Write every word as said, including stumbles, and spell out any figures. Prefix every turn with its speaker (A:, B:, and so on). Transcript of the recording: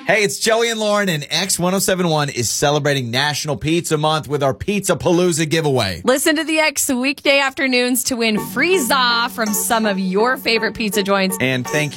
A: Hey, it's Joey and Lauren, and X ten seventy-one is celebrating National Pizza Month with our Pizza Palooza giveaway.
B: Listen to the X weekday afternoons to win free za from some of your favorite pizza joints.
A: And thank you